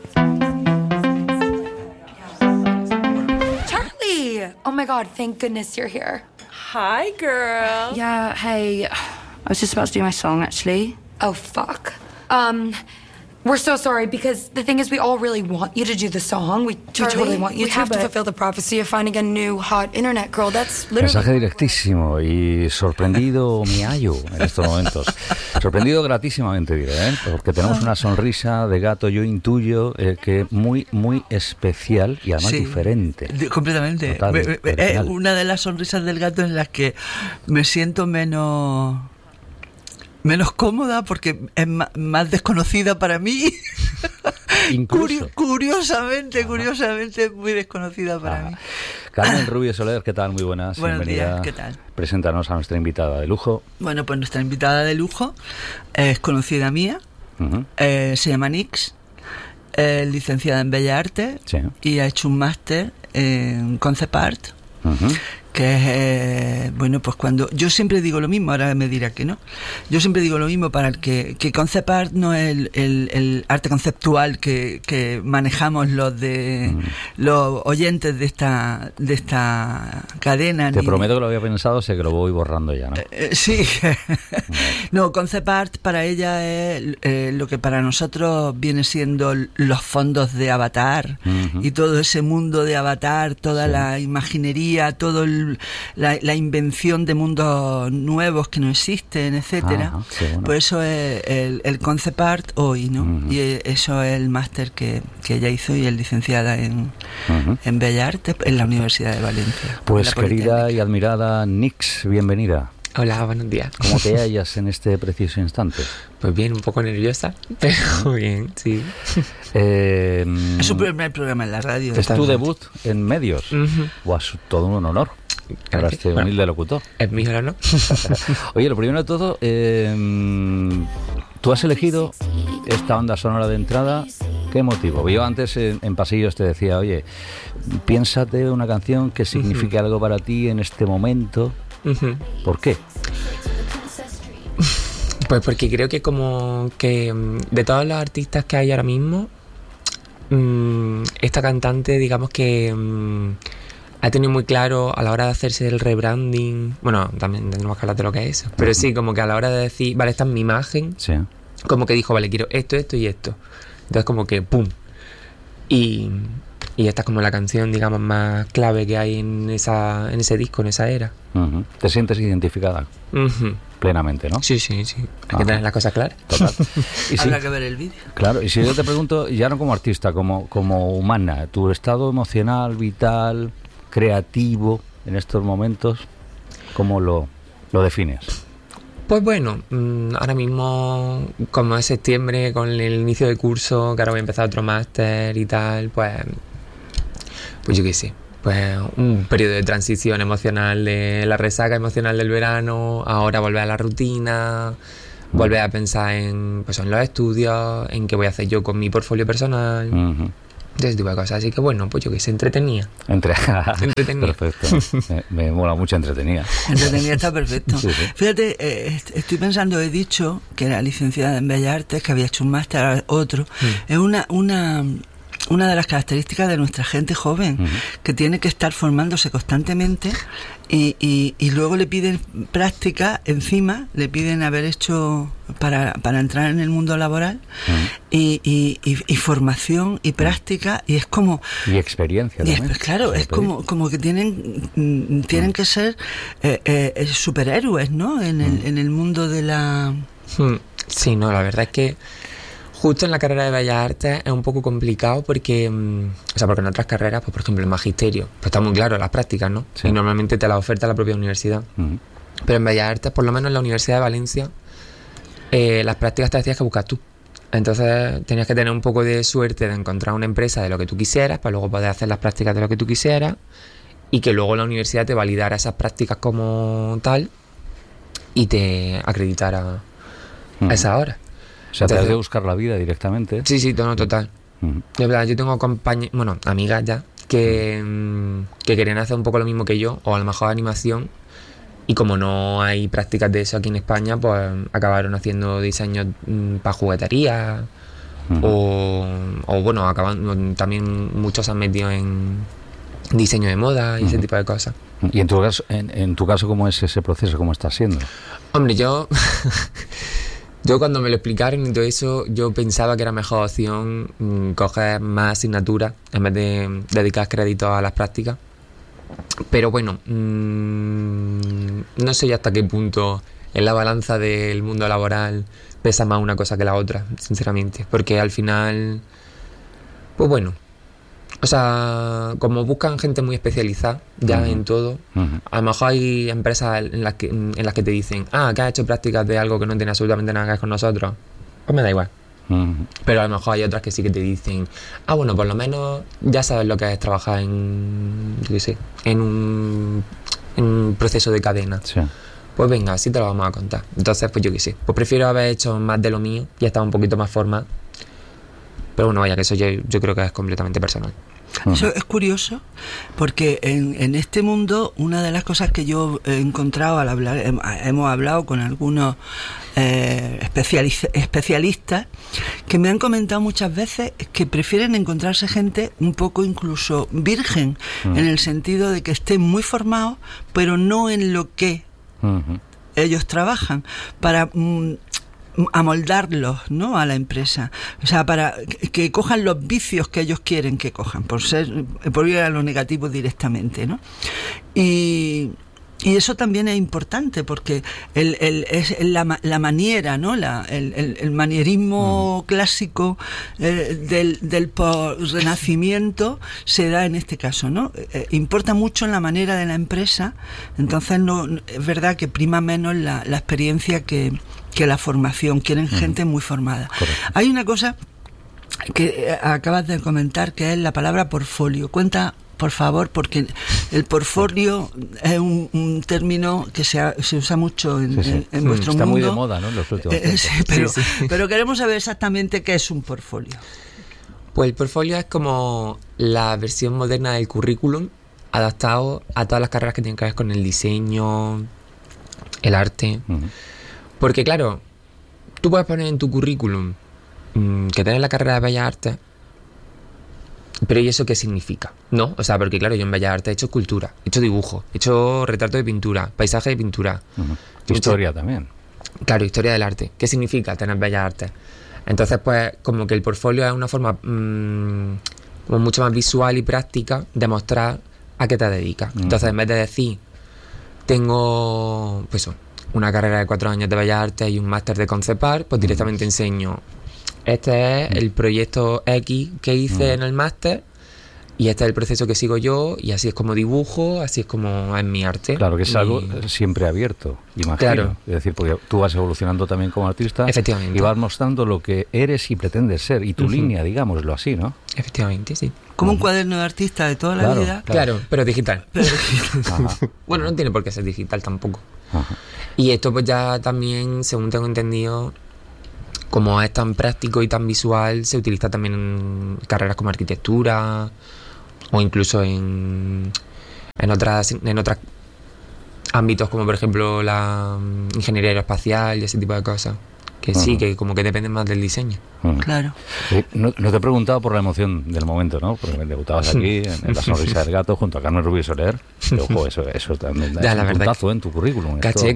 Charlie! Oh my god, thank goodness you're here. Hi, girl. Yeah, hey. I was just about to do my song, actually. Oh, fuck. We're so sorry because the thing is we all really want you to do the song. We totally want you to have to fulfill the prophecy of finding a new hot internet girl. That's literally... Mensaje directísimo y sorprendido me hallo en estos momentos. Sorprendido gratísimamente, diré, porque tenemos una sonrisa de gato, yo intuyo, que muy, muy especial y además diferente. Completamente. Total, es una de las sonrisas del gato en las que me siento menos cómoda porque es más desconocida para mí. Incluso. Curiosamente, muy desconocida para mí. Carmen Rubio Soler, ¿qué tal? Muy buenas. Buenos bienvenida. días, ¿qué tal? Preséntanos a nuestra invitada de lujo. Bueno, pues nuestra invitada de lujo es conocida mía, se llama Nix, es licenciada en Bellas Artes y ha hecho un máster en Concept Art. Que es, bueno, pues cuando... Yo siempre digo lo mismo, ahora me dirá que no. Yo siempre digo lo mismo para el que concept art no es el arte conceptual que manejamos los oyentes de esta cadena. Te prometo que lo había pensado, sé que lo voy borrando ya, ¿no? Sí. No, concept art para ella es lo que para nosotros viene siendo los fondos de Avatar y todo ese mundo de Avatar, toda la imaginería, todo la invención de mundos nuevos que no existen, etcétera. Bueno. Pues eso es el concept art hoy, ¿no? Y eso es el máster que ella hizo y es licenciada en Bellas Artes en la Universidad de Valencia. Pues querida y admirada Nix, bienvenida. Hola, buenos días. ¿Cómo te hallas en este preciso instante? Pues bien, un poco nerviosa, pero bien, sí. Es su primer programa en la radio. ¿Es tu debut en medios? O es todo un honor para este humilde locutor. Es mi honor, ¿no? Oye, lo primero de todo, tú has elegido esta banda sonora de entrada. ¿Qué motivo? Yo antes en pasillos te decía, oye, piénsate una canción que signifique algo para ti en este momento. ¿Por qué? Pues porque creo que como que de todos los artistas que hay ahora mismo, esta cantante, digamos que ha tenido muy claro a la hora de hacerse el rebranding. Bueno, también tenemos que hablar de lo que es eso. Pero sí, como que a la hora de decir, vale, esta es mi imagen, como que dijo, vale, quiero esto, esto y esto. Entonces como que ¡pum! Y esta es como la canción, digamos, más clave que hay en ese disco, en esa era. ¿Te sientes identificada? Plenamente, ¿no? Sí. Hay que tener las cosas claras. Total. Habrá que ver el vídeo. Claro, y si yo te pregunto, ya no como artista, como humana, tu estado emocional, vital, creativo en estos momentos, ¿cómo lo defines? Pues bueno, ahora mismo, como es septiembre, con el inicio de curso, que ahora voy a empezar otro máster y tal, pues yo qué sé, pues un periodo de transición emocional de la resaca emocional del verano, ahora volver a la rutina, volver a pensar en los estudios, en qué voy a hacer yo con mi portfolio personal, ese tipo de cosas. Así que bueno, pues yo qué sé, entretenida. Perfecto. Me mola mucho entretenida. Entretenida está perfecto. Sí. Fíjate, estoy pensando, he dicho que era licenciada en Bellas Artes, que había hecho un máster, ahora otro. Es una de las características de nuestra gente joven, que tiene que estar formándose constantemente y luego le piden práctica encima, le piden haber hecho para entrar en el mundo laboral y formación y práctica, y es como... Y experiencia también. Claro, es como que tienen que ser superhéroes, ¿no? En el mundo de la... Sí, no, la verdad es que justo en la carrera de Bellas Artes es un poco complicado porque porque en otras carreras, pues por ejemplo el magisterio, pues está muy claro, las prácticas, ¿no? Sí. Y normalmente te las oferta la propia universidad. Pero en Bellas Artes, por lo menos en la Universidad de Valencia, las prácticas te decías que buscas tú. Entonces tenías que tener un poco de suerte de encontrar una empresa de lo que tú quisieras, para luego poder hacer las prácticas de lo que tú quisieras, y que luego la universidad te validara esas prácticas como tal y te acreditara a esa hora. O sea, te has de buscar la vida directamente. Sí, total. De verdad, yo tengo amigas ya que querían hacer un poco lo mismo que yo, o a lo mejor animación, y como no hay prácticas de eso aquí en España, pues acabaron haciendo diseños para juguetería o bueno, también muchos se han metido en diseño de moda y ese tipo de cosas. ¿Y en tu caso cómo es ese proceso? ¿Cómo está siendo? Hombre, yo cuando me lo explicaron y todo eso, yo pensaba que era mejor opción coger más asignaturas en vez de dedicar créditos a las prácticas. Pero bueno, no sé hasta qué punto en la balanza del mundo laboral pesa más una cosa que la otra, sinceramente. Porque al final, pues bueno, o sea, como buscan gente muy especializada ya en todo, a lo mejor hay empresas en las que te dicen, que has hecho prácticas de algo que no tiene absolutamente nada que ver con nosotros, pues me da igual. Pero a lo mejor hay otras que sí que te dicen, bueno, por lo menos ya sabes lo que es trabajar en un proceso de cadena. Sí. Pues venga, así te lo vamos a contar. Entonces, pues yo qué sé, pues prefiero haber hecho más de lo mío y estar un poquito más formado. Pero bueno, vaya, que eso yo creo que es completamente personal. Eso es curioso, porque en este mundo una de las cosas que yo he encontrado al hablar, hemos hablado con algunos especialistas que me han comentado muchas veces que prefieren encontrarse gente un poco incluso virgen, en el sentido de que estén muy formados, pero no en lo que ellos trabajan, para amoldarlos, ¿no?, a la empresa, o sea, para que cojan los vicios que ellos quieren que cojan, por ir a lo negativo directamente, ¿no? Y eso también es importante, porque es la maniera, ¿no?, el manierismo clásico del renacimiento se da en este caso, ¿no? Importa mucho en la manera de la empresa, entonces no es verdad que prima menos la experiencia que la formación, quieren gente muy formada. Correcto. Hay una cosa que acabas de comentar, que es la palabra portfolio. Cuenta, por favor, porque el portfolio es un término que se usa mucho en nuestro mundo. Está muy de moda, ¿no?, en los últimos tiempos. Pero queremos saber exactamente qué es un portfolio. Pues el portfolio es como la versión moderna del currículum, adaptado a todas las carreras que tienen que ver con el diseño, el arte. Porque claro, tú puedes poner en tu currículum que tienes la carrera de Bellas Artes, pero ¿y eso qué significa? ¿No? O sea, porque claro, yo en Bellas Artes he hecho escultura, he hecho dibujo, he hecho retrato de pintura, paisaje de pintura. Historia también. Claro, historia del arte. ¿Qué significa tener Bellas Artes? Entonces, pues, como que el portfolio es una forma como mucho más visual y práctica de mostrar a qué te dedicas. Entonces, en vez de decir, tengo, pues una carrera de 4 años de Bellas Artes y un máster de Concept Art, pues directamente enseño, este es el proyecto X que hice en el máster y este es el proceso que sigo yo y así es como dibujo, así es como es mi arte. Claro, que es algo siempre abierto, imagino. Claro. Es decir, porque tú vas evolucionando también como artista. Efectivamente. Y vas mostrando lo que eres y pretendes ser y tu línea, digámoslo así, ¿no? Efectivamente, sí. Como un cuaderno de artista de toda la vida. Claro, pero digital. Bueno, no tiene por qué ser digital tampoco. Y esto pues ya también, según tengo entendido, como es tan práctico y tan visual, se utiliza también en carreras como arquitectura o incluso en otros ámbitos como por ejemplo la ingeniería aeroespacial y ese tipo de cosas. Que sí, que como que dependen más del diseño. Claro. No te he preguntado por la emoción del momento, ¿no? Porque debutabas aquí en La Sonrisa del Gato junto a Carmen Rubio Soler. Y, ojo, eso también ya, es un puntazo en tu currículum. Caché.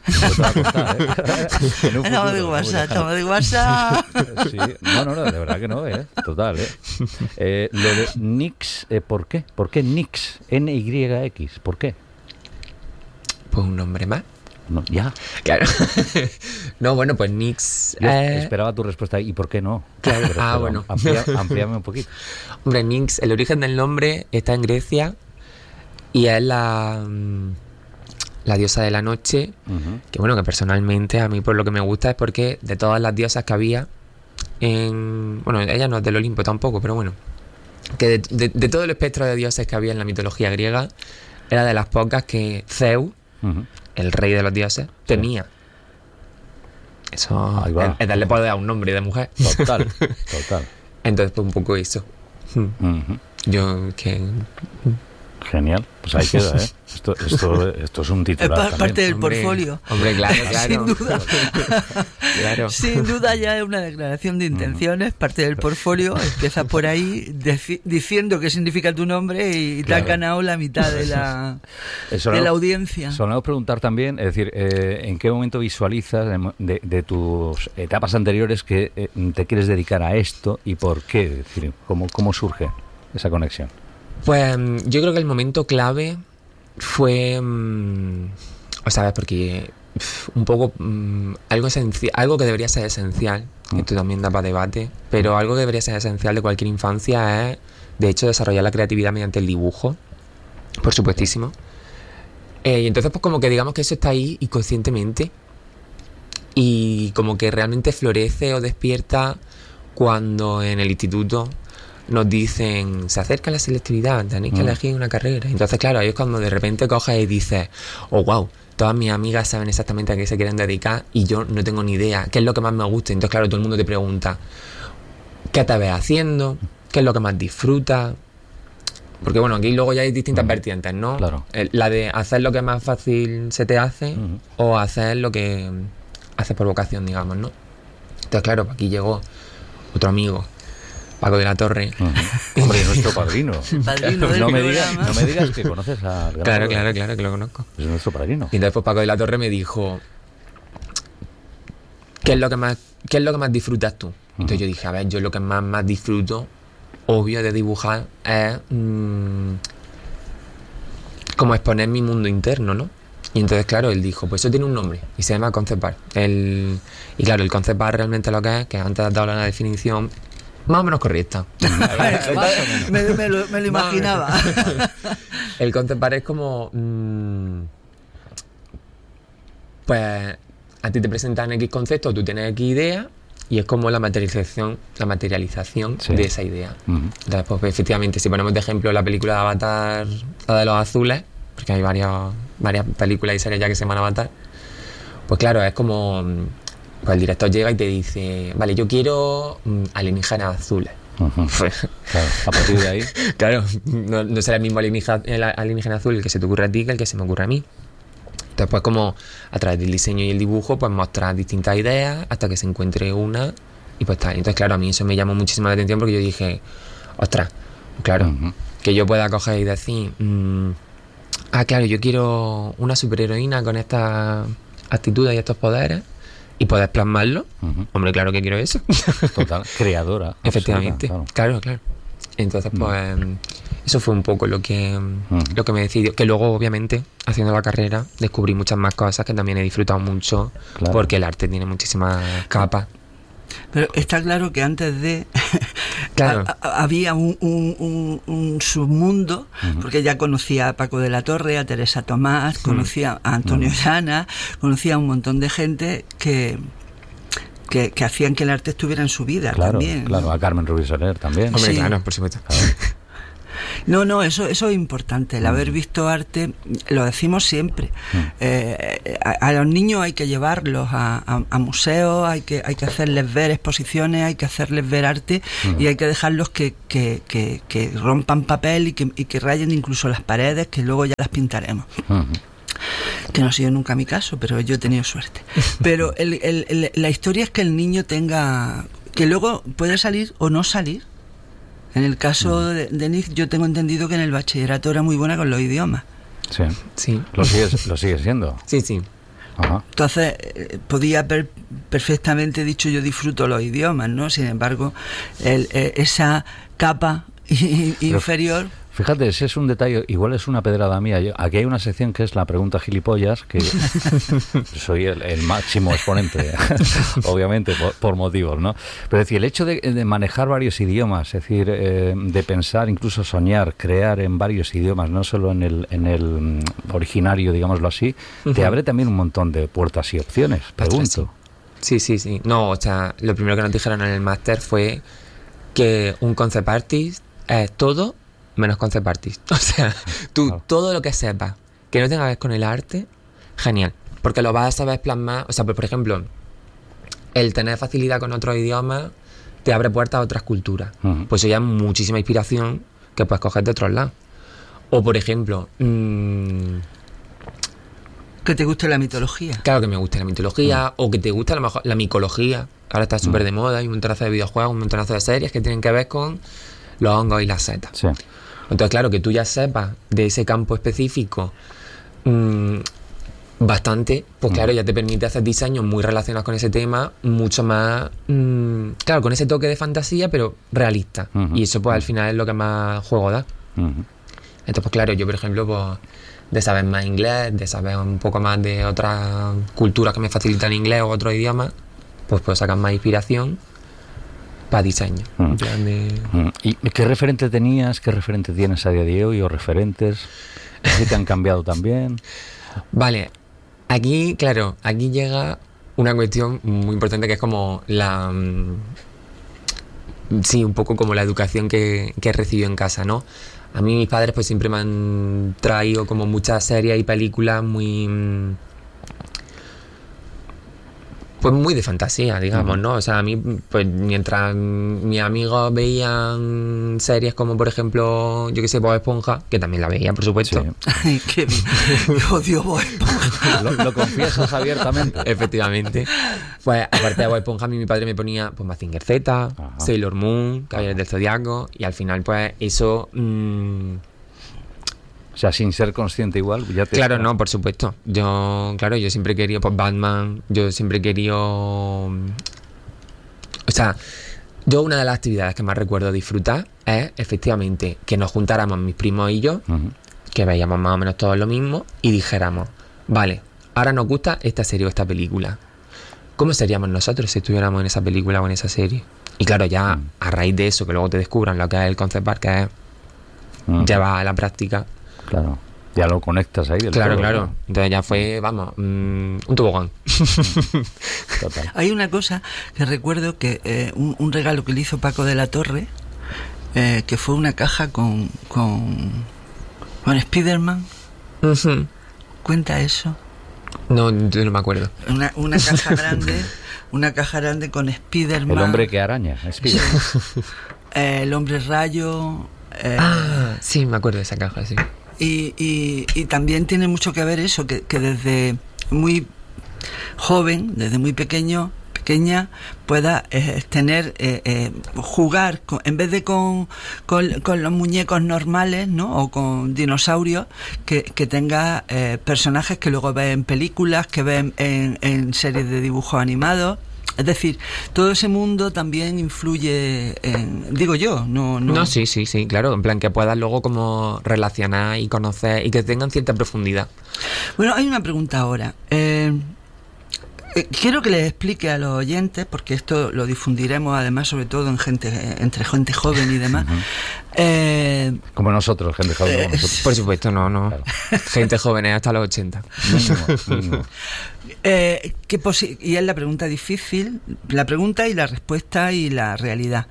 Estamos de WhatsApp. Sí. No, de verdad que no, total, lo de Nix, ¿por qué? ¿Por qué Nix? N-Y-X, ¿por qué? Pues un nombre más. No, ya. Claro. No, bueno, pues Nix... Yo esperaba tu respuesta. ¿Y por qué no? Claro. Bueno. Amplíame un poquito. Hombre, Nix, el origen del nombre está en Grecia y es la diosa de la noche, que bueno, que personalmente a mí por lo que me gusta es porque de todas las diosas que había bueno, ella no es del Olimpo tampoco, pero bueno, que de todo el espectro de dioses que había en la mitología griega, era de las pocas que Zeus, el rey de los dioses, temía. Eso es darle poder a un nombre de mujer. Total. Entonces, pues un poco eso. Yo que... Genial, pues ahí queda, Esto es un titular. Es parte del portfolio. Hombre, claro. Sin duda. Claro. Sin duda ya es una declaración de intenciones, parte del portfolio, empiezas por ahí diciendo qué significa tu nombre y te ha ganado la mitad de la audiencia. Solemos preguntar también, es decir, ¿en qué momento visualizas de tus etapas anteriores que te quieres dedicar a esto y por qué? Es decir, ¿cómo surge esa conexión? Pues yo creo que el momento clave fue, ¿sabes? Porque un poco algo que debería ser esencial, esto también da para debate, pero algo que debería ser esencial de cualquier infancia es, de hecho, desarrollar la creatividad mediante el dibujo, por supuestísimo. Y entonces, pues como que digamos que eso está ahí inconscientemente y como que realmente florece o despierta cuando en el instituto nos dicen, se acerca la selectividad, tenéis que elegir una carrera. Entonces, claro, ahí es cuando de repente coges y dices, oh, wow, todas mis amigas saben exactamente a qué se quieren dedicar y yo no tengo ni idea, qué es lo que más me gusta. Entonces, claro, todo el mundo te pregunta, ¿qué te ves haciendo? ¿Qué es lo que más disfrutas? Porque bueno, aquí luego ya hay distintas vertientes, ¿no? Claro. La de hacer lo que más fácil se te hace o hacer lo que haces por vocación, digamos, ¿no? Entonces, claro, aquí llegó otro amigo, Paco de la Torre. Hombre, nuestro padrino. Padrino del no me programa. digas que conoces a... Claro, que lo conozco. Es nuestro padrino. Y entonces pues Paco de la Torre me dijo, ¿qué es lo que más disfrutas tú? Entonces yo dije, a ver, yo lo que más disfruto, obvio, de dibujar es como exponer mi mundo interno, ¿no? Y entonces, claro, él dijo, pues eso tiene un nombre y se llama concept art. Y claro, el concept art realmente lo que antes has dado la definición más o menos correcta. me lo imaginaba. El concept art es como pues a ti te presentan X concepto, tú tienes X idea y es como la materialización de esa idea. Entonces, pues efectivamente, si ponemos de ejemplo la película de Avatar, la de los azules, porque hay varias películas y series ya que se llaman Avatar, pues claro, es como pues el director llega y te dice, vale, yo quiero alienígenas azules. Claro, a partir de ahí. Claro, no será el mismo alienígena azul el que se te ocurre a ti que el que se me ocurre a mí. Entonces, pues como a través del diseño y el dibujo, pues mostrar distintas ideas hasta que se encuentre una y pues tal. Entonces, claro, a mí eso me llamó muchísimo la atención porque yo dije, ostras, claro, que yo pueda coger y decir, claro, yo quiero una superheroína con estas actitudes y estos poderes y poder plasmarlo. Hombre, claro que quiero eso. Total, creadora. Efectivamente, absoluta, claro. Entonces, pues eso fue un poco lo que me decidió. Que luego, obviamente, haciendo la carrera, descubrí muchas más cosas que también he disfrutado mucho, porque el arte tiene muchísimas capas. Pero está claro que antes de claro. había un submundo, porque ya conocía a Paco de la Torre, a Teresa Tomás, conocía a Antonio Llana, conocía a un montón de gente que hacían que el arte estuviera en su vida también. Claro, ¿no? A Carmen Rubio Soler también. Hombre, claro, por supuesto. Claro. No, eso es importante, el haber visto arte, lo decimos siempre. A los niños hay que llevarlos a museos, hay que hacerles ver exposiciones, hay que hacerles ver arte y hay que dejarlos que rompan papel y que rayen incluso las paredes, que luego ya las pintaremos. Que no ha sido nunca mi caso, pero yo he tenido suerte. Pero la historia es que el niño tenga, que luego puede salir o no salir. En el caso de Nick, yo tengo entendido que en el bachillerato era muy buena con los idiomas. Sí. ¿Lo sigue siendo? Sí. Ajá. Entonces, podía haber perfectamente dicho yo disfruto los idiomas, ¿no? Sin embargo, esa capa inferior... Fíjate, ese es un detalle, igual es una pedrada mía. Aquí hay una sección que es la pregunta gilipollas, que soy el máximo exponente, obviamente, por motivos, ¿no? Pero es decir, el hecho de manejar varios idiomas, es decir, de pensar, incluso soñar, crear en varios idiomas, no solo en el originario, digámoslo así, te abre también un montón de puertas y opciones, pregunto. Sí. No, o sea, lo primero que nos dijeron en el máster fue que un concept artist es todo menos concept artist. O sea, tú todo lo que sepas que no tenga que ver con el arte, genial, porque lo vas a saber plasmar. O sea, por ejemplo, el tener facilidad con otros idiomas te abre puertas a otras culturas. Pues eso ya es muchísima inspiración que puedes coger de otros lados. O por ejemplo, Que te guste la mitología. Claro, que me guste la mitología, o que te guste a lo mejor la micología. Ahora está súper de moda, hay un montonazo de videojuegos, un montonazo de series que tienen que ver con los hongos y las setas. Sí. Entonces, claro, que tú ya sepas de ese campo específico bastante, pues claro, ya te permite hacer diseños muy relacionados con ese tema, mucho más, claro, con ese toque de fantasía, pero realista. Y eso, pues, al final es lo que más juego da. Entonces, pues claro, yo, por ejemplo, pues, de saber más inglés, de saber un poco más de otras culturas que me facilitan inglés o otro idioma, pues puedo sacar más inspiración para diseño. En plan de... ¿Y qué referente tenías, qué referente tienes a día de hoy, o referentes? ¿Qué te han cambiado también? Vale, aquí, claro, aquí llega una cuestión muy importante que es como la... sí, un poco como la educación que he recibido en casa, ¿no? A mí mis padres pues siempre me han traído como muchas series y películas muy... pues muy de fantasía, digamos, ¿no? O sea, a mí, pues mientras mis amigos veían series como, por ejemplo, yo qué sé, Bob Esponja, que también la veía, por supuesto. Sí. Ay, qué bien. Yo odio Bob Esponja. Lo confiesas abiertamente. Efectivamente. Pues aparte de Bob Esponja, a mí mi padre me ponía pues Mazinger Z, Sailor Moon, Caballeros del Zodiaco, y al final, pues eso... O sea, sin ser consciente igual, ya te... Claro, no, por supuesto. Yo siempre he querido, pues, Batman, yo siempre he querido... O sea, yo una de las actividades que más recuerdo disfrutar es, efectivamente, que nos juntáramos mis primos y yo, que veíamos más o menos todos lo mismo, y dijéramos, vale, ahora nos gusta esta serie o esta película. ¿Cómo seríamos nosotros si estuviéramos en esa película o en esa serie? Y claro, ya a raíz de eso, que luego te descubran lo que es el concept art, que es llevar a la práctica... Claro, ya lo conectas ahí. Claro, todo, claro. Entonces ya fue, vamos, un tobogán. Total. Hay una cosa que recuerdo que un regalo que le hizo Paco de la Torre, que fue una caja con Spiderman. ¿Cuenta eso? No, yo no me acuerdo. Una caja grande con Spiderman. El hombre que araña, Spiderman. El hombre rayo. Sí, me acuerdo de esa caja, sí. Y también tiene mucho que ver eso, que desde muy joven, desde muy pequeña, pueda tener, jugar, en vez de con los muñecos normales, ¿no? O con dinosaurios, que tenga personajes que luego ve en películas, que ve en series de dibujos animados. Es decir, todo ese mundo también influye en... Digo yo, no... Sí, claro. En plan, que puedas luego como relacionar y conocer y que tengan cierta profundidad. Bueno, hay una pregunta ahora. Quiero que les explique a los oyentes, porque esto lo difundiremos además sobre todo entre gente joven y demás. Como nosotros, gente joven como nosotros. Por supuesto, no. Claro. Gente joven hasta los 80. Mínimo. Y es la pregunta difícil, la pregunta y la respuesta y la realidad.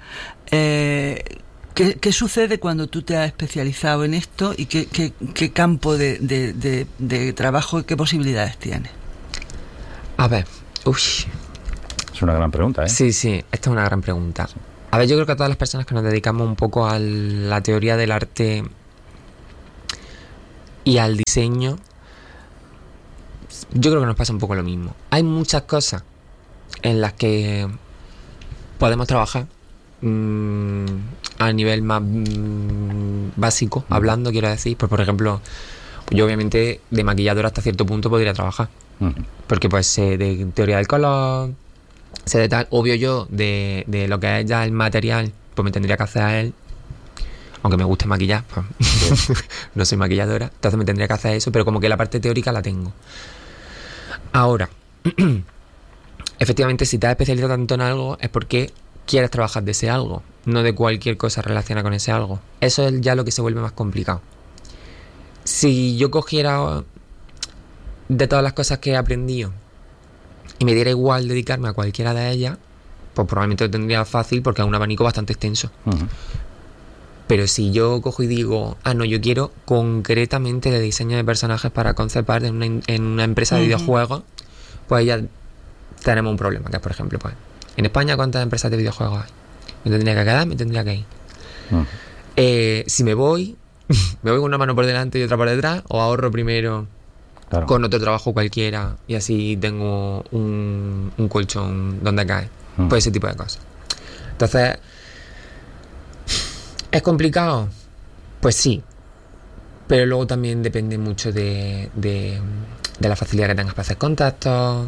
¿Qué sucede cuando tú te has especializado en esto y qué campo de trabajo y qué posibilidades tienes? A ver, es una gran pregunta, ¿eh? Sí, esta es una gran pregunta. A ver, yo creo que a todas las personas que nos dedicamos un poco a la teoría del arte y al diseño, yo creo que nos pasa un poco lo mismo. Hay muchas cosas en las que podemos trabajar a nivel más básico, hablando, quiero decir. Pues, por ejemplo, yo obviamente de maquilladora hasta cierto punto podría trabajar. Porque pues sé de teoría del color, sé de tal. Obvio yo de lo que es ya el material, pues me tendría que hacer a él. Aunque me guste maquillar, pues no soy maquilladora, entonces me tendría que hacer eso, pero como que la parte teórica la tengo. Ahora, efectivamente, si te has especializado tanto en algo es porque quieres trabajar de ese algo, no de cualquier cosa relacionada con ese algo. Eso es ya lo que se vuelve más complicado. Si yo cogiera de todas las cosas que he aprendido y me diera igual dedicarme a cualquiera de ellas, pues probablemente lo tendría fácil porque es un abanico bastante extenso. Pero si yo cojo y digo, no, yo quiero concretamente de diseño de personajes para concept art en una empresa de videojuegos, pues ya tenemos un problema, que es, por ejemplo, pues en España, ¿cuántas empresas de videojuegos hay? Me tendría que quedar, me tendría que ir. Si me voy con una mano por delante y otra por detrás, o ahorro primero Claro. con otro trabajo cualquiera y así tengo un colchón donde caer. Pues ese tipo de cosas. Entonces, ¿es complicado? Pues sí. Pero luego también depende mucho de la facilidad que tengas para hacer contactos,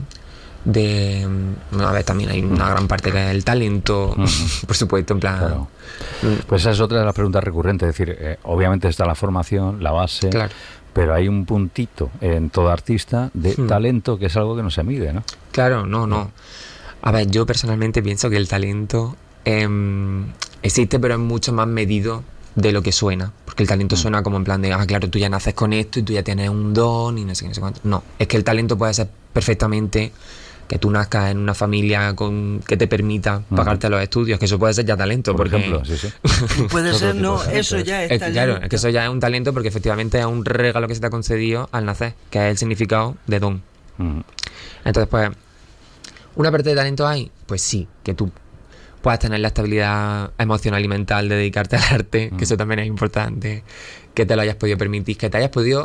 a ver, también hay una gran parte que es el talento, por supuesto, en plan... Claro. Pues esa es otra de las preguntas recurrentes, es decir, obviamente está la formación, la base, claro, pero hay un puntito en todo artista de talento que es algo que no se mide, ¿no? Claro, no. A ver, yo personalmente pienso que el talento existe, pero es mucho más medido de lo que suena, porque el talento suena como en plan de, claro, tú ya naces con esto y tú ya tienes un don y no sé qué, no sé cuánto. No, es que el talento puede ser perfectamente que tú nazcas en una familia que te permita pagarte los estudios, que eso puede ser ya talento, por ejemplo, sí. Puede ser, no, eso ya es talento. Claro, es que eso ya es un talento porque efectivamente es un regalo que se te ha concedido al nacer, que es el significado de don. Entonces, pues, ¿una parte de talento hay? Pues sí, que tú puedas tener la estabilidad emocional y mental de dedicarte al arte, que eso también es importante, que te lo hayas podido permitir, que te hayas podido,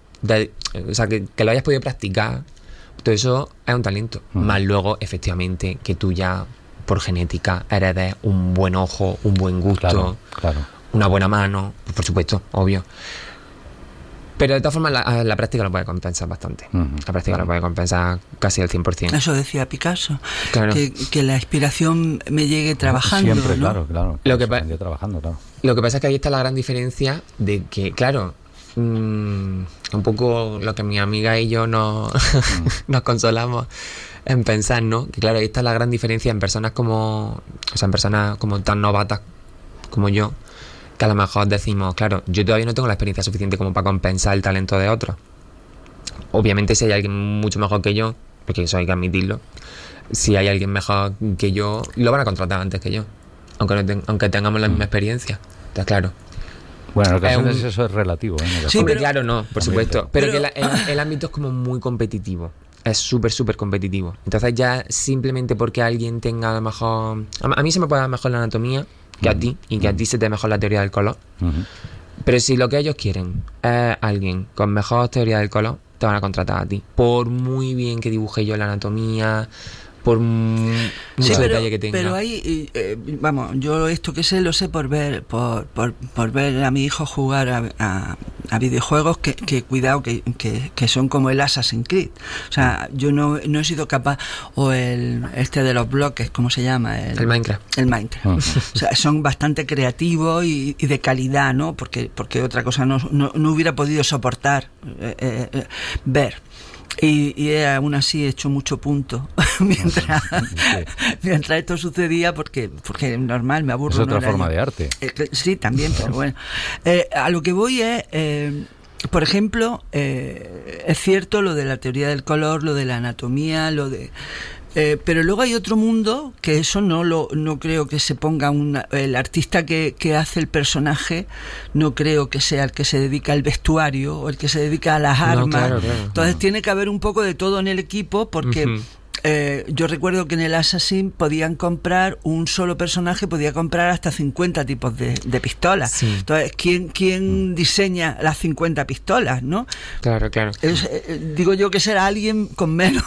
o sea, que lo hayas podido practicar. Todo eso es un talento. Más luego, efectivamente, que tú ya, por genética, heredes un buen ojo, un buen gusto, claro. Una buena mano, pues por supuesto, obvio. Pero de todas formas la práctica lo puede compensar bastante. La práctica lo puede compensar casi al 100%. Eso decía Picasso, claro. que la inspiración me llegue trabajando. Siempre, ¿no? claro. Lo que pasa es que ahí está la gran diferencia de que, claro, un poco lo que mi amiga y yo nos consolamos en pensar, ¿no? Que claro, ahí está la gran diferencia en personas como tan novatas como yo, que a lo mejor decimos, claro, yo todavía no tengo la experiencia suficiente como para compensar el talento de otros. Obviamente si hay alguien mucho mejor que yo, porque eso hay que admitirlo, si hay alguien mejor que yo, lo van a contratar antes que yo, aunque tengamos la misma experiencia. Entonces, claro. Bueno, en ocasiones eso es relativo, ¿eh? Sí, pero claro, no, por supuesto. Pero que el ámbito es como muy competitivo. Es súper competitivo. Entonces ya simplemente porque alguien tenga a lo mejor... A mí se me puede dar mejor la anatomía que a ti, y que a ti se te dé mejor la teoría del color. Pero si lo que ellos quieren es alguien con mejor teoría del color, te van a contratar a ti. Por muy bien que dibuje yo la anatomía, por mucho detalle que tenga. Pero ahí, vamos, yo esto que sé lo sé por ver a mi hijo jugar a videojuegos que cuidado, que son como el Assassin's Creed. O sea, yo no he sido capaz, o este de los bloques, ¿cómo se llama? El Minecraft. El Minecraft. O sea, son bastante creativos y de calidad, ¿no? Porque otra cosa no hubiera podido soportar ver. Y aún así he hecho mucho punto mientras esto sucedía, porque es normal, me aburro. Es otra forma de arte. Sí, también, pero bueno. A lo que voy es, por ejemplo, es cierto lo de la teoría del color, lo de la anatomía, pero luego hay otro mundo que eso no creo que se ponga el artista que hace el personaje, no creo que sea el que se dedica al vestuario o el que se dedica a las armas. Claro. Entonces tiene que haber un poco de todo en el equipo, porque yo recuerdo que en el Assassin podían comprar un solo personaje, podía comprar hasta 50 tipos de pistolas. Sí. Entonces, ¿quién diseña las 50 pistolas, no? Claro. Digo yo que será alguien con menos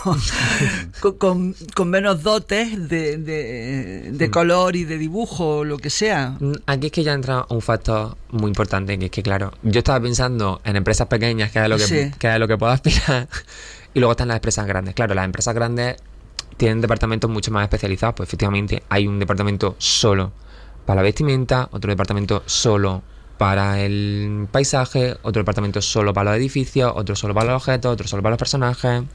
con menos dotes de color y de dibujo o lo que sea. Aquí es que ya entra un factor muy importante, que es que, claro, yo estaba pensando en empresas pequeñas, que es lo que puedo aspirar. Y luego están las empresas grandes. Claro, las empresas grandes tienen departamentos mucho más especializados. Pues efectivamente hay un departamento solo para la vestimenta, otro departamento solo para el paisaje, otro departamento solo para los edificios, otro solo para los objetos, otro solo para los personajes,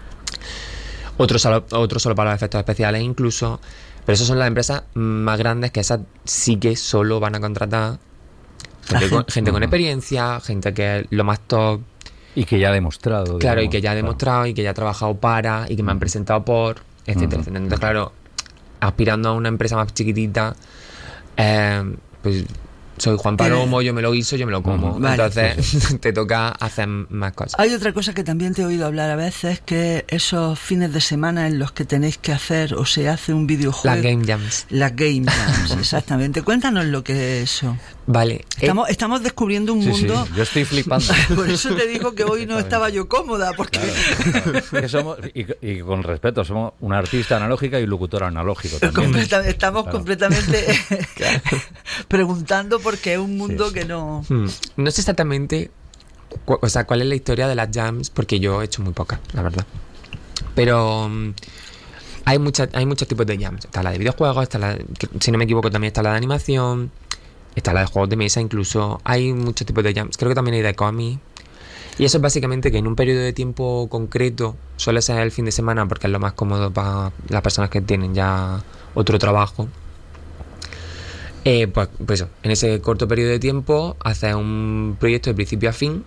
otro solo para los efectos especiales incluso. Pero esas son las empresas más grandes, que esas sí que solo van a contratar gente con experiencia, gente que es lo más top. Y que ya ha demostrado. Claro, y que ya ha demostrado, y que ya ha trabajado para, y que me han presentado por, etcétera. Entonces, claro, aspirando a una empresa más chiquitita, pues soy Juan Palomo, yo me lo guiso, yo me lo como. Vale. Entonces te toca hacer más cosas. Hay otra cosa que también te he oído hablar a veces, que esos fines de semana en los que tenéis que hacer o se hace un videojuego. Las Game Jams. Las Game Jams, exactamente. Cuéntanos lo que es eso. Vale. Estamos descubriendo un mundo. Sí, yo estoy flipando. Por eso te digo que hoy no estaba yo cómoda, porque... Claro. Que somos, y con respeto, somos una artista analógica y locutor analógico también. Estamos completamente preguntando porque es un mundo que no... No sé exactamente cuál es la historia de las jams, porque yo he hecho muy pocas, la verdad. Pero hay muchos tipos de jams. Está la de videojuegos, está la, si no me equivoco también está la de animación, está la de juegos de mesa, incluso hay muchos tipos de jams. Creo que también hay de cómic. Y eso es básicamente que en un periodo de tiempo concreto, suele ser el fin de semana porque es lo más cómodo para las personas que tienen ya otro trabajo. Pues eso, en ese corto periodo de tiempo haces un proyecto de principio a fin,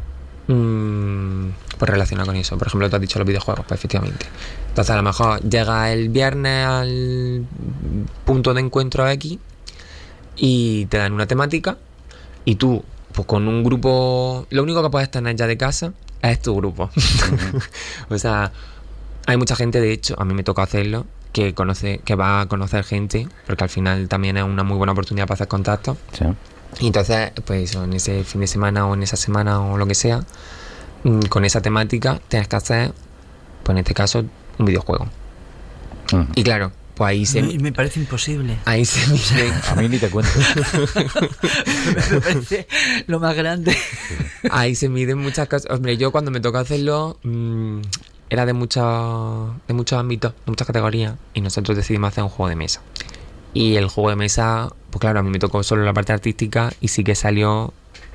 pues relacionado con eso. Por ejemplo, tú has dicho los videojuegos, pues efectivamente. Entonces a lo mejor llega el viernes al punto de encuentro X y te dan una temática y tú, pues con un grupo, lo único que puedes tener ya de casa es tu grupo. O sea, hay mucha gente, de hecho, a mí me toca hacerlo, que va a conocer gente, porque al final también es una muy buena oportunidad para hacer contactos. Sí. Y entonces, pues eso, en ese fin de semana o en esa semana o lo que sea, con esa temática tienes que hacer, pues en este caso, un videojuego. Y claro, pues ahí me parece imposible. Ahí se mide. A mí ni te cuento. Me parece lo más grande. Ahí se miden muchas cosas. Hombre, yo cuando me tocó hacerlo era de muchos ámbitos, de muchas categorías, y nosotros decidimos hacer un juego de mesa. Y el juego de mesa, pues claro, a mí me tocó solo la parte artística y sí que salió.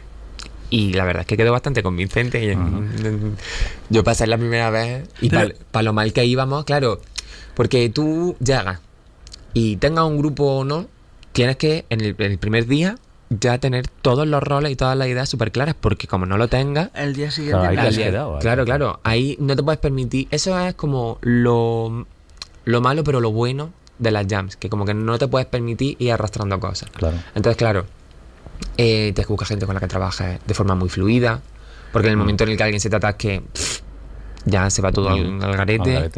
Y la verdad es que quedó bastante convincente. Yo pasé la primera vez y para lo mal que íbamos, claro, porque tú llegas y tengas un grupo o no, tienes que en el primer día ya tener todos los roles y todas las ideas súper claras, porque como no lo tengas, el día siguiente claro, ahí no te puedes permitir. Eso es como lo malo, pero lo bueno de las jams, que como que no te puedes permitir ir arrastrando cosas. Claro. Entonces, claro, te busca gente con la que trabajes de forma muy fluida, porque en el momento en el que alguien se te atasque, ya se va todo al garete.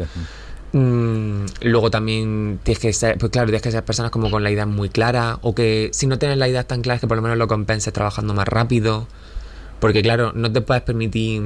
Luego también tienes que ser, pues claro, tienes que ser personas como con la idea muy clara, o que si no tienes la idea tan clara, que por lo menos lo compenses trabajando más rápido, porque claro, no te puedes permitir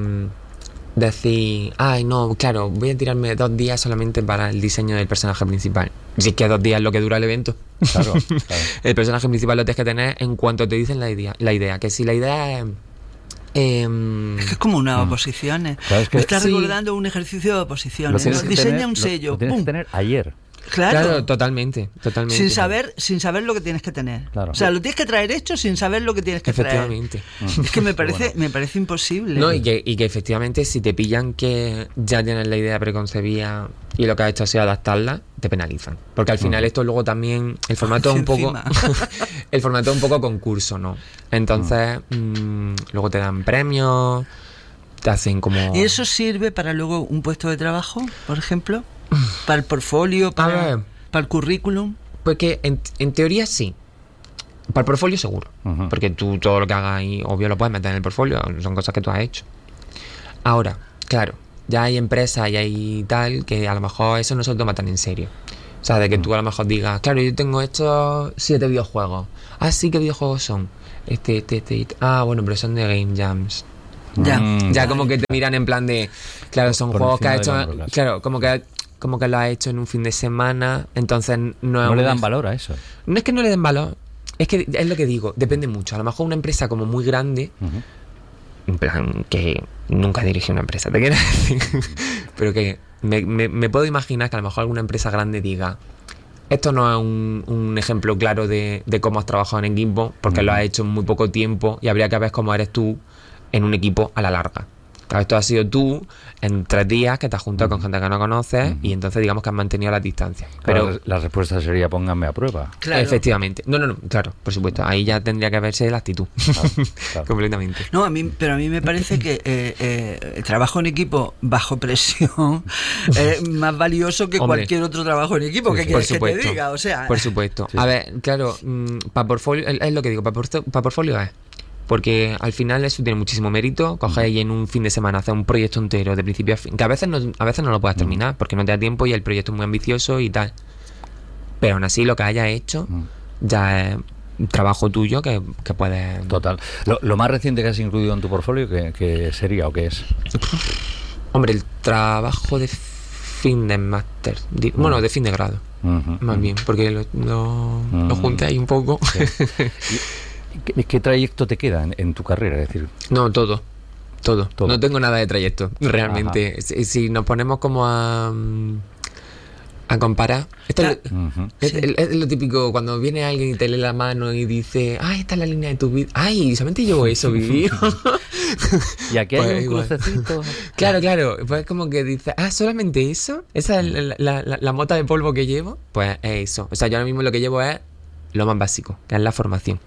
decir, ay no, claro, voy a tirarme 2 días solamente para el diseño del personaje principal. Si es que 2 días es lo que dura el evento. Claro. El personaje principal lo tienes que tener en cuanto te dicen la idea, que si la idea es es que es como una oposición. Me estás recordando un ejercicio de oposiciones. Diseña un sello. Lo tienes que tener ayer. Claro, totalmente. Sin saber lo que tienes que tener. Claro. O sea, lo tienes que traer hecho sin saber lo que tienes que traer. Efectivamente. Es que me parece imposible. No, y que efectivamente si te pillan que ya tienes la idea preconcebida y lo que has hecho ha sido adaptarla, te penalizan. Porque al final esto luego también, el formato es un poco el formato es un poco concurso, ¿no? Entonces, luego te dan premios, te hacen como... ¿Y eso sirve para luego un puesto de trabajo, por ejemplo? ¿Para el portfolio? ¿Para el currículum? Pues que en teoría sí. Para el portfolio seguro. Porque tú todo lo que hagas ahí, obvio, lo puedes meter en el portfolio. Son cosas que tú has hecho. Ahora, claro, ya hay empresas y hay tal que a lo mejor eso no se lo toma tan en serio. O sea, de que tú a lo mejor digas, claro, yo tengo estos 7 videojuegos. Ah, sí, ¿qué videojuegos son? Bueno, pero son de Game Jams. Ya como que te miran en plan de, claro, son juegos que has hecho, claro, como que lo has hecho en un fin de semana, entonces no le dan valor a eso. No es que no le den valor, es que es lo que digo, depende mucho. A lo mejor una empresa como muy grande, en plan que nunca dirigí una empresa, te quiero decir, pero que me puedo imaginar que a lo mejor alguna empresa grande diga, esto no es un ejemplo claro de cómo has trabajado en equipo, porque lo has hecho en muy poco tiempo y habría que ver cómo eres tú en un equipo a la larga. Claro, esto ha sido tú en 3 días que te has juntado con gente que no conoces y entonces digamos que has mantenido la distancia. Claro, pero la respuesta sería pónganme a prueba. Claro. Efectivamente. No, claro, por supuesto. Ahí ya tendría que verse la actitud. Claro. Completamente. No, pero a mí me parece que el trabajo en equipo bajo presión es más valioso que cualquier otro trabajo en equipo. ¿Qué quieres que te diga? O sea, por supuesto. Sí. A ver, claro, para portfolio, es lo que digo, para portfolio es. Porque al final eso tiene muchísimo mérito. Coger y en un fin de semana hacer un proyecto entero de principio a fin, que a veces no lo puedes terminar porque no te da tiempo y el proyecto es muy ambicioso y tal. Pero aún así lo que hayas hecho ya es trabajo tuyo que puedes... Total. Lo más reciente que has incluido en tu portfolio, ¿qué sería o qué es? Hombre, el trabajo de fin de máster, bueno, de fin de grado, más bien, porque lo junté ahí un poco. Sí. ¿Qué trayecto te queda en tu carrera? Es decir, no, todo. No tengo nada de trayecto, realmente. Si nos ponemos como a comparar, es lo típico cuando viene alguien y te lee la mano y dice, esta es la línea de tu vida, solamente llevo eso vivido. Y aquí hay un crucecito. Claro, pues como que dice, solamente eso, esa es la mota de polvo que llevo, pues es eso. O sea, yo ahora mismo lo que llevo es lo más básico, que es la formación.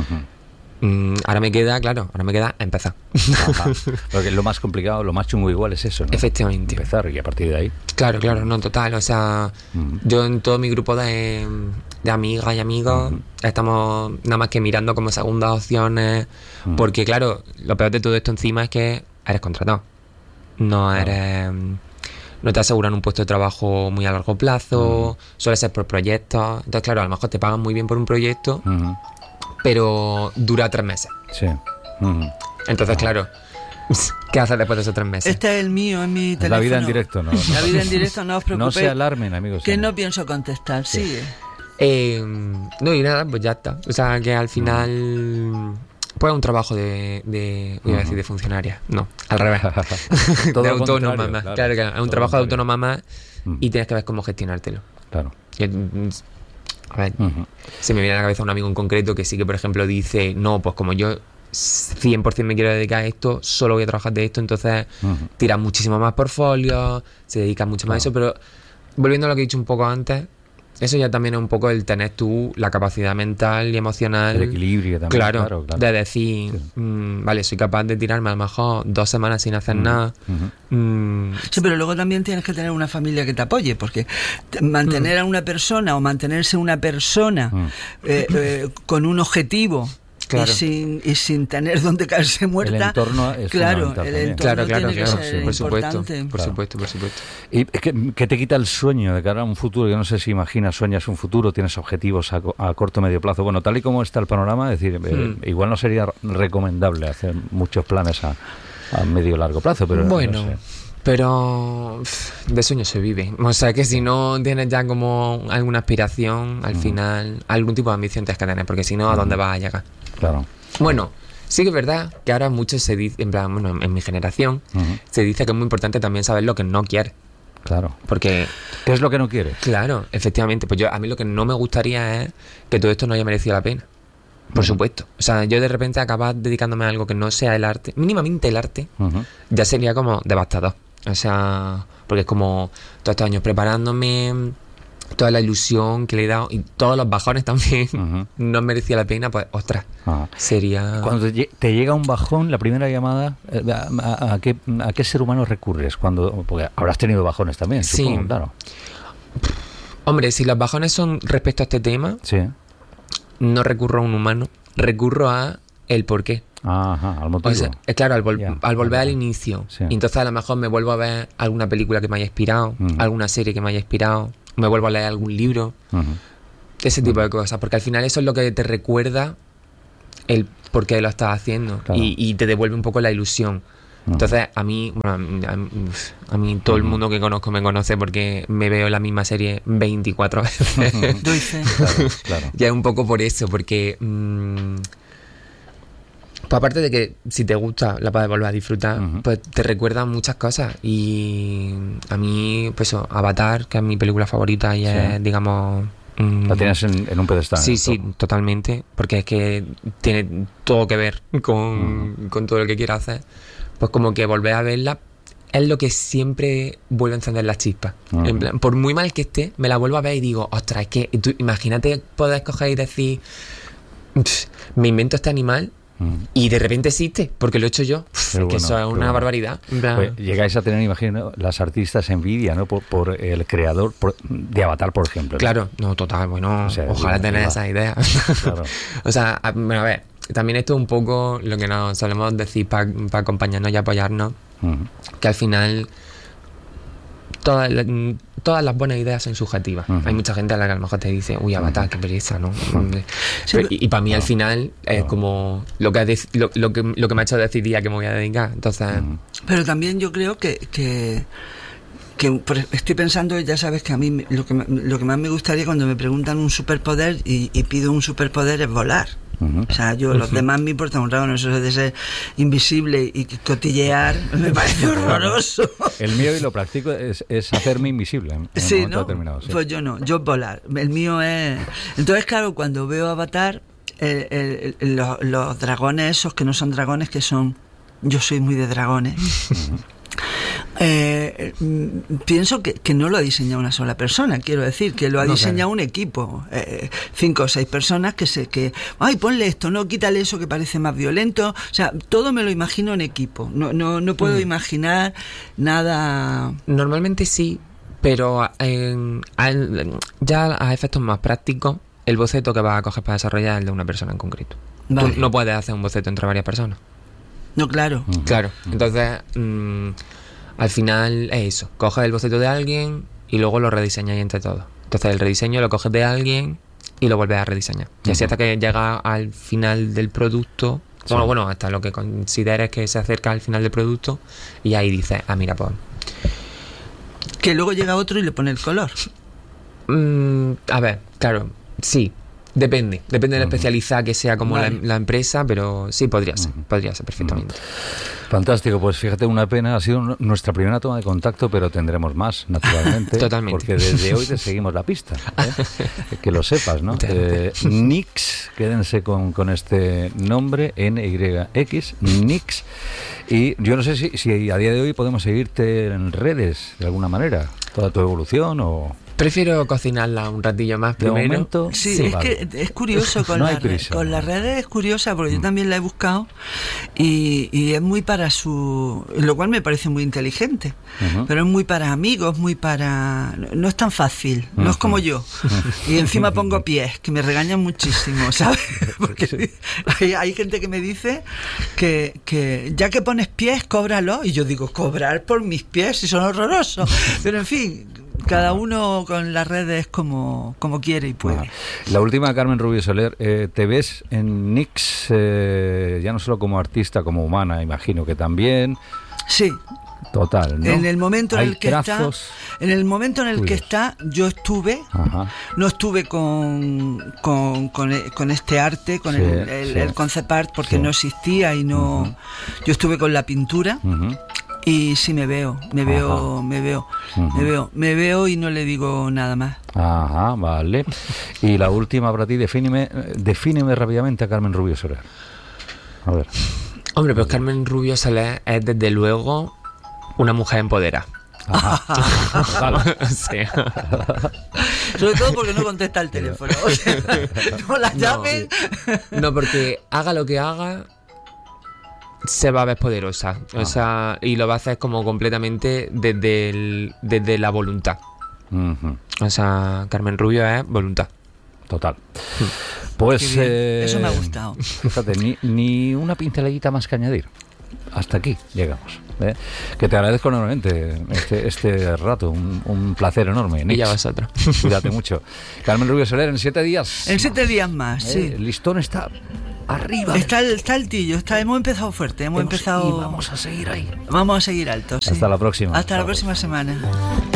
Ahora me queda empezar. Porque lo más complicado, lo más chungo igual es eso, ¿no? Efectivamente. Empezar y a partir de ahí. Claro, no, total. O sea, yo en todo mi grupo de amigas y amigos estamos nada más que mirando como segundas opciones. Porque, claro, lo peor de todo esto encima es que eres contratado. No te aseguran un puesto de trabajo muy a largo plazo, suele ser por proyectos. Entonces, claro, a lo mejor te pagan muy bien por un proyecto, pero dura 3 meses. Sí. Entonces, claro, ¿qué haces después de esos 3 meses? Este es el mío, es mi teléfono. La vida en directo, ¿no? La vida en directo, no os preocupéis. No se alarmen, amigos. Que no pienso contestar, sigue. No, y nada, pues ya está. O sea, que al final... Pues un trabajo de voy a decir de funcionaria. No, al revés. De autónoma más. Claro, es un trabajo de autónoma más y tienes que ver cómo gestionártelo. Claro. A ver, se me viene a la cabeza un amigo en concreto que sí que, por ejemplo, dice, no, pues como yo 100% me quiero dedicar a esto, solo voy a trabajar de esto, entonces tira muchísimo más portfolio, se dedica mucho más a eso, pero volviendo a lo que he dicho un poco antes, eso ya también es un poco el tener tú la capacidad mental y emocional. El equilibrio también. Claro. De decir, vale, soy capaz de tirarme a lo mejor 2 semanas sin hacer nada. Sí, pero luego también tienes que tener una familia que te apoye, porque mantener a una persona o mantenerse una persona con un objetivo. Claro. Y sin tener donde caerse muerta. El entorno es fundamental. El entorno tiene que ser por supuesto. Y que te quita el sueño de cara a un futuro. Yo no sé si imaginas, sueñas un futuro, tienes objetivos a corto o medio plazo. Bueno, tal y como está el panorama, es decir, igual no sería recomendable hacer muchos planes a medio o largo plazo, pero bueno. No sé. Pero de sueño se vive. O sea que si no tienes ya como alguna aspiración, al final algún tipo de ambición tienes que tener, porque si no, ¿a dónde vas a llegar? Claro. Bueno, sí que es verdad que ahora mucho se dice, en plan, bueno, en mi generación, se dice que es muy importante también saber lo que no quieres. Claro. Porque... ¿Qué es lo que no quieres? Claro, efectivamente. Pues a mí lo que no me gustaría es que todo esto no haya merecido la pena. Por supuesto. O sea, yo de repente acabar dedicándome a algo que no sea el arte, mínimamente el arte, ya sería como devastador. O sea, porque es como todos estos años preparándome, toda la ilusión que le he dado y todos los bajones también, no merecía la pena, pues ostras, sería... Cuando te llega un bajón, la primera llamada, ¿a qué ser humano recurres? Porque habrás tenido bajones también, sí. Supongo, claro. Hombre, si los bajones son respecto a este tema, no recurro a un humano, recurro a el porqué. Al motivo. O sea, claro, al volver al inicio. Sí. Y entonces a lo mejor me vuelvo a ver alguna película que me haya inspirado, alguna serie que me haya inspirado, me vuelvo a leer algún libro, ese tipo de cosas, porque al final eso es lo que te recuerda el por qué lo estás haciendo, claro. y te devuelve un poco la ilusión. Entonces a mí todo el mundo que conozco me conoce porque me veo la misma serie 24 veces. Doy fe. Claro. Ya es un poco por eso, porque pues aparte de que si te gusta la puedes volver a disfrutar, pues te recuerdan muchas cosas. Y a mí, pues eso, Avatar, que es mi película favorita y es, digamos... la tienes en un pedestal. Sí, totalmente, porque es que tiene todo que ver con todo lo que quiero hacer. Pues como que volver a verla es lo que siempre vuelve a encender las chispas. En plan, por muy mal que esté, me la vuelvo a ver y digo, ostras, es que tú, imagínate poder coger y decir, me invento este animal y de repente existe, porque lo he hecho yo. Que eso es una barbaridad. Pues llegáis a tener, imagino, las artistas envidia, ¿no? Por el creador de Avatar, por ejemplo, ¿no? Claro, no, total, bueno, o sea, ojalá tener esa idea. Claro. O sea, bueno, a ver, también esto es un poco lo que nos solemos decir para acompañarnos y apoyarnos, que al final todas las buenas ideas son subjetivas. Hay mucha gente a la que a lo mejor te dice, uy, Avatar, qué pereza, ¿no? Y para mí al final es como lo que me ha hecho decidir a qué me voy a dedicar. Entonces... Pero también yo creo que estoy pensando, ya sabes que a mí lo que más me gustaría cuando me preguntan un superpoder y pido un superpoder es volar. O sea, los demás me importa un rabo, eso de ser invisible y cotillear me parece horroroso. El mío, y lo practico, es hacerme invisible en sí, un momento ¿no? determinado. Sí. Pues yo no, yo volar. El mío es... Entonces, claro, cuando veo Avatar, los dragones esos que no son dragones, que son... Yo soy muy de dragones. Pienso que no lo ha diseñado una sola persona, quiero decir, que lo ha diseñado un equipo, 5 o 6 personas ay, ponle esto, no, quítale eso que parece más violento, o sea, todo me lo imagino en equipo, no puedo imaginar nada. Normalmente sí, pero ya a efectos más prácticos, el boceto que vas a coger para desarrollar es el de una persona en concreto. Vale. Tú no puedes hacer un boceto entre varias personas. No, claro. Claro, entonces al final es eso, coges el boceto de alguien y luego lo rediseñas entre todos. Entonces el rediseño lo coges de alguien y lo vuelves a rediseñar. Y así hasta que llega al final del producto, bueno, hasta lo que consideres que se acerca al final del producto, y ahí dices, mira, pues... Que luego llega otro y le pone el color. A ver, claro, sí. Depende de la especialidad que sea como la empresa, pero sí, podría ser perfectamente. Fantástico, pues fíjate, una pena, ha sido nuestra primera toma de contacto, pero tendremos más, naturalmente. Totalmente. Porque desde hoy te seguimos la pista, que lo sepas, ¿no? Nyx, quédense con este nombre, NYX, Nyx, y yo no sé si a día de hoy podemos seguirte en redes, de alguna manera, toda tu evolución o... Prefiero cocinarla un ratillo más primero. De momento, sí, es que es curioso con las redes, es curiosa porque yo también la he buscado y es muy para lo cual me parece muy inteligente, pero es muy para amigos, no es tan fácil, no es como yo. Y encima pongo pies, que me regañan muchísimo, ¿sabes? Porque hay gente que me dice que ya que pones pies, cóbralo, y yo digo, cobrar por mis pies si son horrorosos, pero en fin, cada uno con las redes como quiere y puede. La última, Carmen Rubio Soler, ¿te ves en Nyx ya no solo como artista, como humana, imagino que también? Sí. Total, ¿no? En el momento en el que trazos, está, yo estuve, no estuve con este arte, con el concept art, porque no existía y no. Yo estuve con la pintura. Y sí me veo y no le digo nada más. Ajá, vale. Y la última para ti, defíneme rápidamente a Carmen Rubio Soler. A ver. Hombre, pues Carmen Rubio Soler es desde luego una mujer empoderada. Vale. Sí. Sobre todo porque no contesta el teléfono. O sea, no la llamen. No, porque haga lo que haga, se va a ver poderosa, o sea, y lo va a hacer como completamente desde la voluntad. O sea, Carmen Rubio es voluntad. Total. Pues eso me ha gustado. Fíjate, ni una pinceladita más que añadir. Hasta aquí llegamos. Que te agradezco enormemente este rato, un placer enorme. Y ya vosotros. Cuídate mucho. Carmen Rubio Soler, en 7 días. En 7 días más, sí. El listón está arriba. Está altillo, hemos empezado fuerte, hemos empezado... Y vamos a seguir ahí. Vamos a seguir alto, sí. Hasta la próxima. Hasta la próxima semana.